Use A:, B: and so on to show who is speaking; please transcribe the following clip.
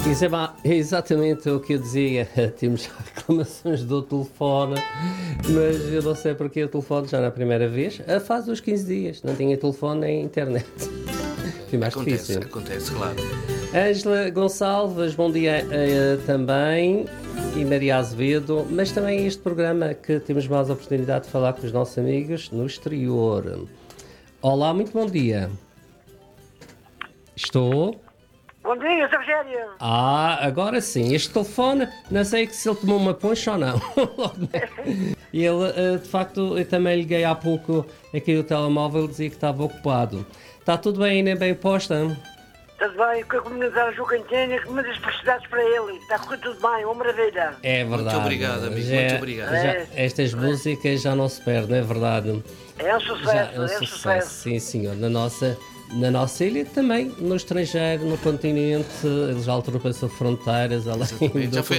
A: Isso é exatamente o que eu dizia. Temos reclamações do telefone, mas eu não sei porque o telefone já na primeira vez, faz uns 15 dias, não tinha telefone nem internet. Foi mais difícil.
B: Acontece, claro.
A: Ângela Gonçalves, bom dia também. E Maria Azevedo, mas também este programa que temos mais a oportunidade de falar com os nossos amigos no exterior. Olá, muito bom dia. Estou...
C: Bom dia, Sr. Rogério.
A: Agora sim. Este telefone, não sei se ele tomou uma poncha ou não. E ele, de facto, eu também liguei há pouco aqui o telemóvel, dizia que estava ocupado. Está tudo bem, nem bem posta?
C: Tudo bem, que a comunidade João Cantinha, que muitas felicidades para ele. Está a correr tudo bem, uma maravilha.
A: É verdade.
B: Muito obrigado, amigo, muito obrigado.
A: Estas músicas já não se perdem, é verdade.
C: É um sucesso,
A: É um sucesso, sim senhor. Na nossa ilha também, no estrangeiro, no continente, ele já ultrapassou fronteiras, além
B: Já foi